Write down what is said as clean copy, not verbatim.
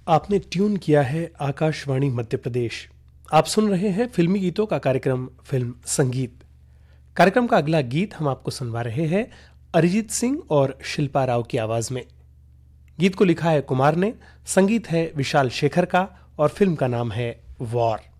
आपने ट्यून किया है आकाशवाणी मध्य प्रदेश। आप सुन रहे हैं फिल्मी गीतों का कार्यक्रम फिल्म संगीत। कार्यक्रम का अगला गीत हम आपको सुनवा रहे हैं अरिजीत सिंह और शिल्पा राव की आवाज में। गीत को लिखा है कुमार ने, संगीत है विशाल शेखर का और फिल्म का नाम है वॉर।